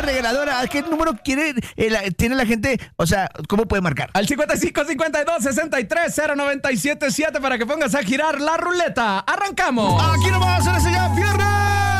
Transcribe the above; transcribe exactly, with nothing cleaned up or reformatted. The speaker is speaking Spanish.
regaladora. ¿A qué número quiere, eh, la, tiene la gente? O sea, ¿cómo puede marcar? Al cincuenta y cinco, cincuenta y dos, sesenta y tres, cero noventa y siete siete para que pongas a girar la ruleta. ¡Arrancamos! Aquí nos vamos a hacer, señor.